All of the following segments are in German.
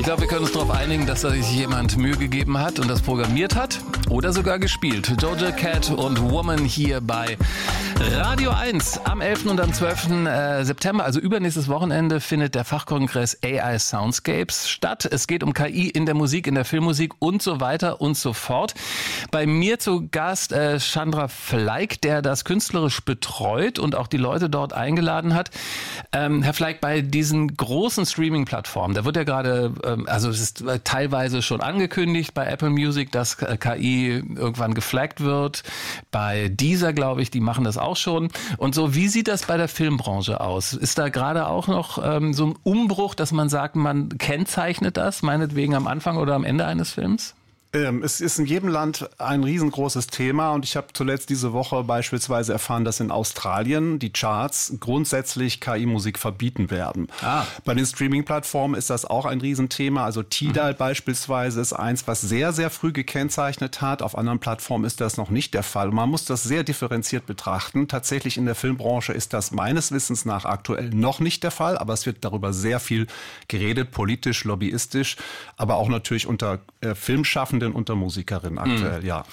Ich glaube, wir können uns darauf einigen, dass da sich jemand Mühe gegeben hat und das programmiert hat oder sogar gespielt. Doja Cat und Woman hier bei Radio 1. Am 11. und am 12. September, also übernächstes Wochenende, findet der Fachkongress AI Soundscapes statt. Es geht um KI in der Musik, in der Filmmusik und so weiter und so fort. Bei mir zu Gast Chandra Fleig, der das künstlerisch betreut und auch die Leute dort eingeladen hat. Herr Fleig, bei diesen großen Streaming-Plattformen, da wird ja gerade, also es ist teilweise schon angekündigt bei Apple Music, dass KI irgendwann geflaggt wird. Bei Deezer, glaube ich, die machen das auch schon. Und so, wie sieht das bei der Filmbranche aus? Ist da gerade auch noch so ein Umbruch, dass man sagt, man kennzeichnet das, meinetwegen am Anfang oder am Ende eines Films? Es ist in jedem Land ein riesengroßes Thema und ich habe zuletzt diese Woche beispielsweise erfahren, dass in Australien die Charts grundsätzlich KI-Musik verbieten werden. Bei den Streaming-Plattformen ist das auch ein Riesenthema. Also Tidal beispielsweise ist eins, was sehr, sehr früh gekennzeichnet hat. Auf anderen Plattformen ist das noch nicht der Fall. Man muss das sehr differenziert betrachten. Tatsächlich in der Filmbranche ist das meines Wissens nach aktuell noch nicht der Fall, aber es wird darüber sehr viel geredet, politisch, lobbyistisch, aber auch natürlich unter Filmschaffenden, unter Musikerinnen aktuell, ja.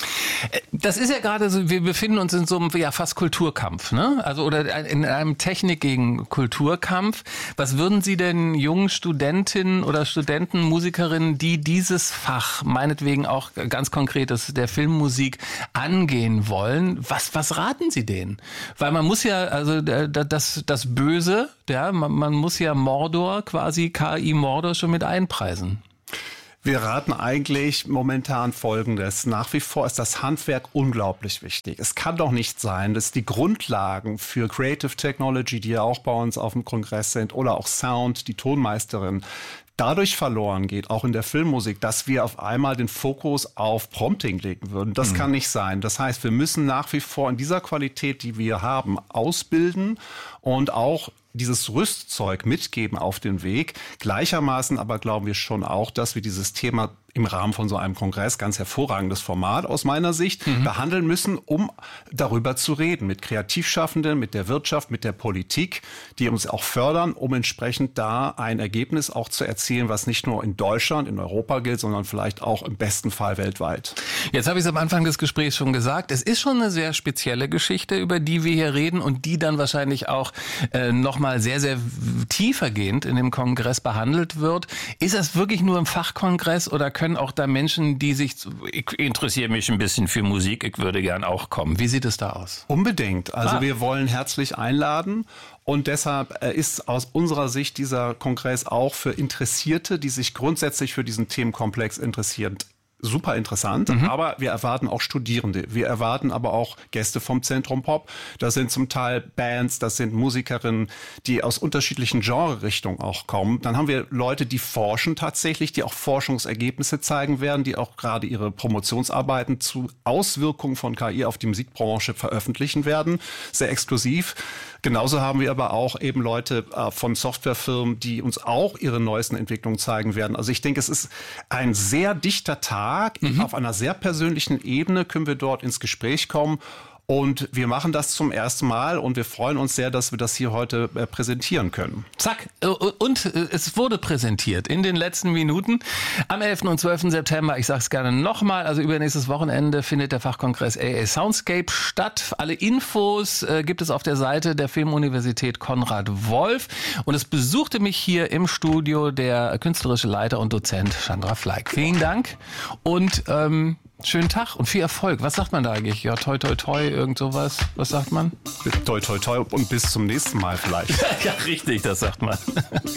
Das ist ja gerade so, wir befinden uns in so einem fast Kulturkampf, ne? Also oder in einem Technik gegen Kulturkampf. Was würden Sie denn jungen Studentinnen oder Studenten, Musikerinnen, die dieses Fach, meinetwegen auch ganz konkret der Filmmusik, angehen wollen, was raten Sie denen? Weil man muss ja, also das Böse, ja, man muss ja Mordor, quasi KI-Mordor schon mit einpreisen. Wir raten eigentlich momentan Folgendes. Nach wie vor ist das Handwerk unglaublich wichtig. Es kann doch nicht sein, dass die Grundlagen für Creative Technology, die ja auch bei uns auf dem Kongress sind, oder auch Sound, die Tonmeisterin, dadurch verloren geht, auch in der Filmmusik, dass wir auf einmal den Fokus auf Prompting legen würden. Das kann nicht sein. Das heißt, wir müssen nach wie vor in dieser Qualität, die wir haben, ausbilden und auch dieses Rüstzeug mitgeben auf den Weg. Gleichermaßen aber glauben wir schon auch, dass wir dieses Thema im Rahmen von so einem Kongress, ganz hervorragendes Format aus meiner Sicht, behandeln müssen, um darüber zu reden. Mit Kreativschaffenden, mit der Wirtschaft, mit der Politik, die uns auch fördern, um entsprechend da ein Ergebnis auch zu erzielen, was nicht nur in Deutschland, in Europa gilt, sondern vielleicht auch im besten Fall weltweit. Jetzt habe ich es am Anfang des Gesprächs schon gesagt, es ist schon eine sehr spezielle Geschichte, über die wir hier reden und die dann wahrscheinlich auch nochmal sehr, sehr tiefergehend in dem Kongress behandelt wird. Ist das wirklich nur im Fachkongress oder können auch da Menschen, die sich, ich interessiere mich ein bisschen für Musik, ich würde gern auch kommen. Wie sieht es da aus? Unbedingt. Also wir wollen herzlich einladen. Und deshalb ist aus unserer Sicht dieser Kongress auch für Interessierte, die sich grundsätzlich für diesen Themenkomplex interessieren, super interessant, aber wir erwarten auch Studierende. Wir erwarten aber auch Gäste vom Zentrum Pop. Das sind zum Teil Bands, das sind Musikerinnen, die aus unterschiedlichen Genrerichtungen auch kommen. Dann haben wir Leute, die forschen tatsächlich, die auch Forschungsergebnisse zeigen werden, die auch gerade ihre Promotionsarbeiten zu Auswirkungen von KI auf die Musikbranche veröffentlichen werden. Sehr exklusiv. Genauso haben wir aber auch eben Leute von Softwarefirmen, die uns auch ihre neuesten Entwicklungen zeigen werden. Also ich denke, es ist ein sehr dichter Tag. Auf einer sehr persönlichen Ebene können wir dort ins Gespräch kommen. Und wir machen das zum ersten Mal und wir freuen uns sehr, dass wir das hier heute präsentieren können. Zack. Und es wurde präsentiert in den letzten Minuten. Am 11. und 12. September, ich sage es gerne nochmal, also übernächstes Wochenende findet der Fachkongress AI Soundscape statt. Alle Infos gibt es auf der Seite der Filmuniversität Konrad Wolf. Und es besuchte mich hier im Studio der künstlerische Leiter und Dozent Chandra Fleig. Vielen Dank und schönen Tag und viel Erfolg. Was sagt man da eigentlich? Ja, toi, toi, toi, irgend sowas. Was sagt man? Toi, toi, toi und bis zum nächsten Mal vielleicht. Ja, richtig, das sagt man.